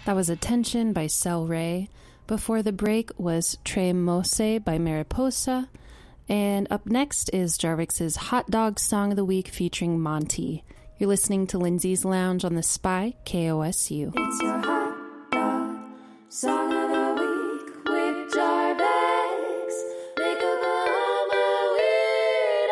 That was Attention by Cell Ray. Before the break was Tre Mose by Mariposa. And up next is Jarvik's Hot Dog Song of the Week featuring Monty. You're listening to Lindsay's Lounge on the Spy, KOSU. It's your hot dog song of the week with Jarvik's. Make Oklahoma weird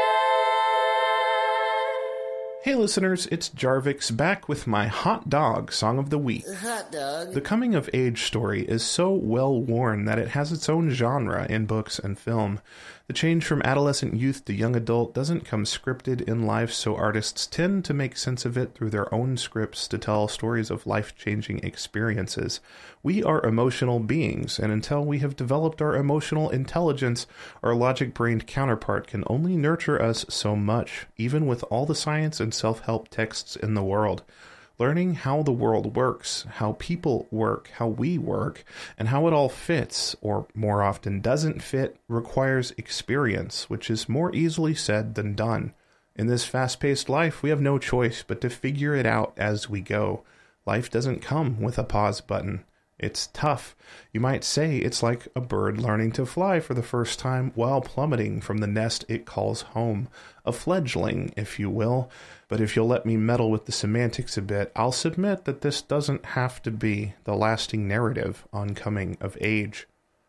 eye. Hey listeners, it's Jarvik's back with my hot dog song of the week. Hot dog. The coming of age story is so well worn that it has its own genre in books and film. The change from adolescent youth to young adult doesn't come scripted in life, so artists tend to make sense of it through their own scripts to tell stories of life-changing experiences. We are emotional beings, and until we have developed our emotional intelligence, our logic-brained counterpart can only nurture us so much, even with all the science and self-help texts in the world. Learning how the world works, how people work, how we work, and how it all fits, or more often doesn't fit, requires experience, which is more easily said than done. In this fast-paced life, we have no choice but to figure it out as we go. Life doesn't come with a pause button. It's tough. You might say it's like a bird learning to fly for the first time while plummeting from the nest it calls home. A fledgling, if you will. But if you'll let me meddle with the semantics a bit, I'll submit that this doesn't have to be the lasting narrative on coming of age.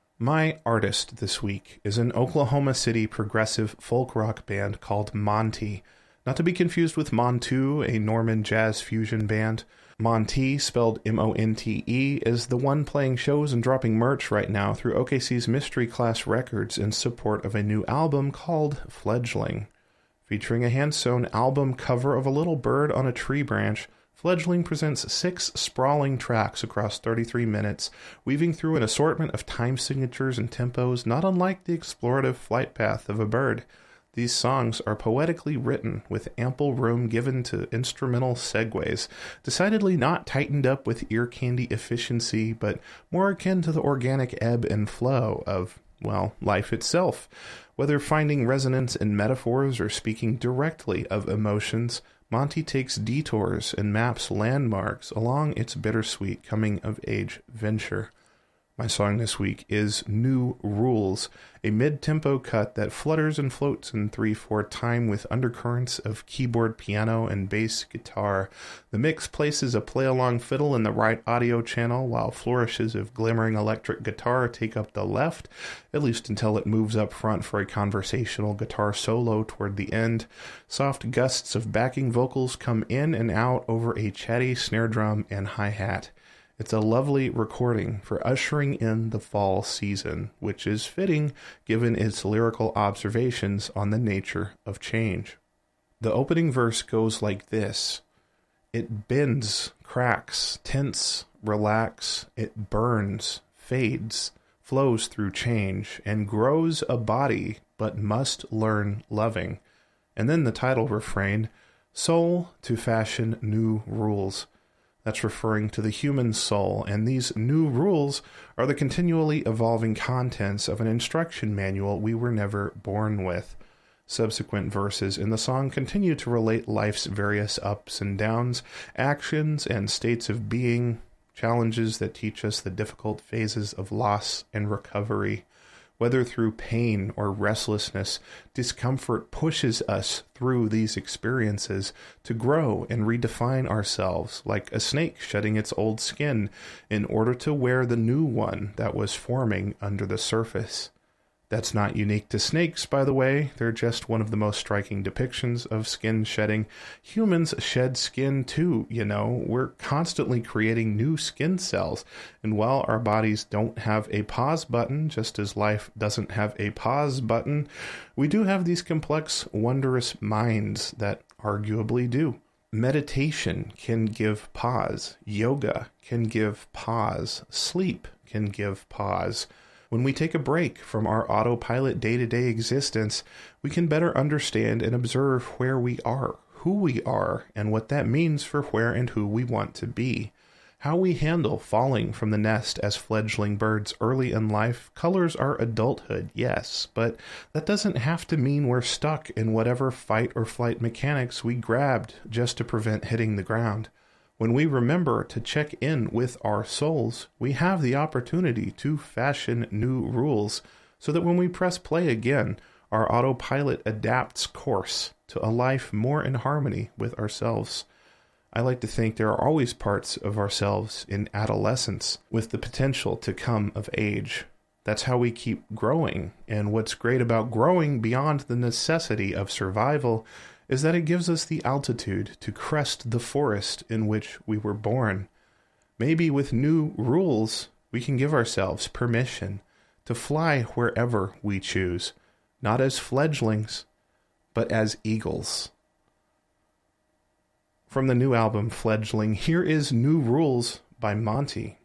My artist this week is an Oklahoma City progressive folk rock band called Monty. Not to be confused with Montu, a Norman jazz fusion band. Monte, spelled M-O-N-T-E, is the one playing shows and dropping merch right now through OKC's Mystery Class Records in support of a new album called Fledgling. Featuring a hand-sewn album cover of a little bird on a tree branch, Fledgling presents 6 sprawling tracks across 33 minutes, weaving through an assortment of time signatures and tempos not unlike the explorative flight path of a bird. These songs are poetically written, with ample room given to instrumental segues, decidedly not tightened up with ear candy efficiency, but more akin to the organic ebb and flow of, well, life itself. Whether finding resonance in metaphors or speaking directly of emotions, Monty takes detours and maps landmarks along its bittersweet coming-of-age venture. My song this week is New Rules, a mid-tempo cut that flutters and floats in 3/4 time with undercurrents of keyboard, piano, and bass guitar. The mix places a play-along fiddle in the right audio channel, while flourishes of glimmering electric guitar take up the left, at least until it moves up front for a conversational guitar solo toward the end. Soft gusts of backing vocals come in and out over a chatty snare drum and hi-hat. It's a lovely recording for ushering in the fall season, which is fitting given its lyrical observations on the nature of change. The opening verse goes like this. It bends, cracks, tints, relax, it burns, fades, flows through change, and grows a body, but must learn loving. And then the title refrain, soul to fashion new rules. That's referring to the human soul, and these new rules are the continually evolving contents of an instruction manual we were never born with. Subsequent verses in the song continue to relate life's various ups and downs, actions and states of being, challenges that teach us the difficult phases of loss and recovery. Whether through pain or restlessness, discomfort pushes us through these experiences to grow and redefine ourselves like a snake shedding its old skin in order to wear the new one that was forming under the surface. That's not unique to snakes, by the way. They're just one of the most striking depictions of skin shedding. Humans shed skin too, you know. We're constantly creating new skin cells. And while our bodies don't have a pause button, just as life doesn't have a pause button, we do have these complex, wondrous minds that arguably do. Meditation can give pause. Yoga can give pause. Sleep can give pause. When we take a break from our autopilot day-to-day existence, we can better understand and observe where we are, who we are, and what that means for where and who we want to be. How we handle falling from the nest as fledgling birds early in life colors our adulthood, yes, but that doesn't have to mean we're stuck in whatever fight or flight mechanics we grabbed just to prevent hitting the ground. When we remember to check in with our souls, we have the opportunity to fashion new rules so that when we press play again, our autopilot adapts course to a life more in harmony with ourselves. I like to think there are always parts of ourselves in adolescence with the potential to come of age. That's how we keep growing, and what's great about growing beyond the necessity of survival is that it gives us the altitude to crest the forest in which we were born. Maybe with new rules, we can give ourselves permission to fly wherever we choose, not as fledglings, but as eagles. From the new album, Fledgling, here is New Rules by Monty.